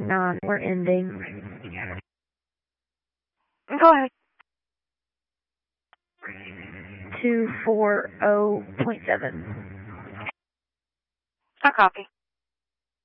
249. We're ending. Go ahead. 240.7. I copy.